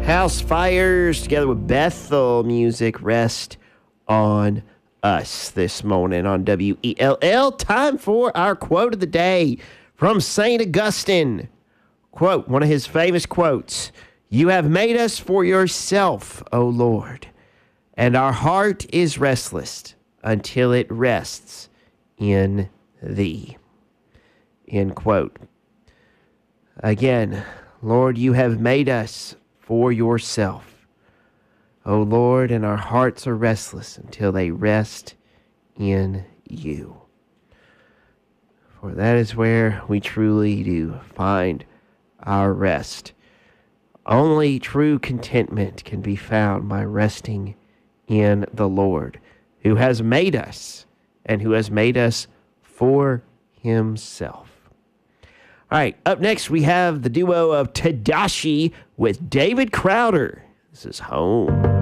House Fires together with Bethel Music, Rest on Us this morning on WELL. Time for our quote of the day from St. Augustine. Quote, one of his famous quotes, "You have made us for yourself, O Lord, and our heart is restless until it rests in thee." End quote. Again, Lord, you have made us for yourself, O Lord, and our hearts are restless until they rest in you. For that is where we truly do find our rest. Only true contentment can be found by resting in the Lord, who has made us and who has made us for himself. All right, up next we have the duo of Tadashi with David Crowder. This is Home.